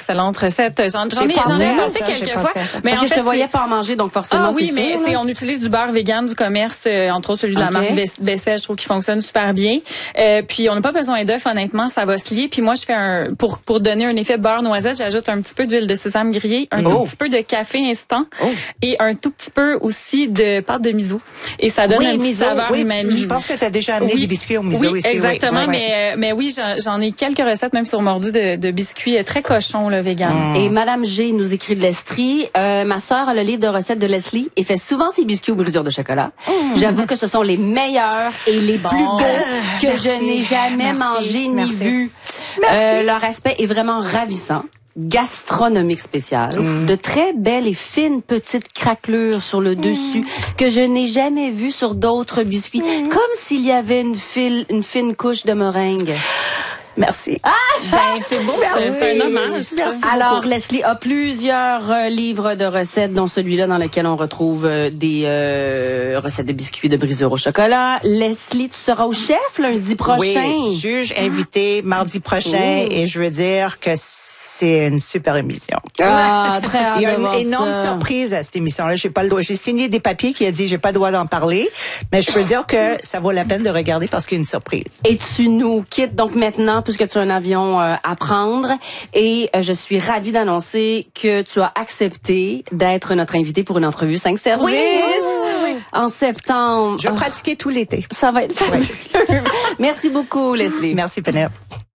d'excellentes recettes. J'en ai pensé quelques fois. Mais parce que je te voyais pas en manger, donc forcément, oui, mais on utilise du beurre vegan du commerce, entre autres celui de la marque Bessel, je trouve qu'il fonctionne super bien. Puis on n'a pas besoin d'œufs, honnêtement, ça va se lier. Puis moi, je fais pour donner un effet beurre noisette, j'ajoute un petit peu d'huile de sésame grillée, un tout petit peu de café instant et un tout petit peu aussi de pâte de miso. Et ça donne un petit saveur umami. Je pense que tu as déjà amené des biscuits au miso ici. Exactement. Mais oui, j'en ai quelques recettes même sur Mordu de biscuits très cochons, là, vegan. Et Madame G nous écrit de l'Estrie. Ma sœur a le livre de recettes de Leslie et fait souvent ses biscuits aux brisures de chocolat. J'avoue que ce sont les meilleurs et les plus beaux que je n'ai jamais mangés ni vus. Leur aspect est vraiment ravissant. Gastronomique spécial, de très belles et fines petites craquelures sur le dessus que je n'ai jamais vues sur d'autres biscuits, comme s'il y avait une fine couche de meringue. Merci. C'est beau, c'est un hommage. Merci Alors, beaucoup. Leslie a plusieurs livres de recettes, dont celui-là dans lequel on retrouve des recettes de biscuits de brisure au chocolat. Leslie, tu seras au chef lundi prochain. Oui, juge invité mardi prochain et je veux dire que c'est une super émission. Très hâte. Il y a une énorme surprise à cette émission-là. J'ai pas le droit. J'ai signé des papiers qui a dit j'ai pas le droit d'en parler, mais je peux dire que ça vaut la peine de regarder parce qu'il y a une surprise. Et tu nous quittes donc maintenant puisque tu as un avion à prendre et je suis ravie d'annoncer que tu as accepté d'être notre invité pour une entrevue 5 services en septembre. Je vais pratiquer tout l'été. Ça va être fabuleux. Merci beaucoup, Leslie. Merci, Pénélope.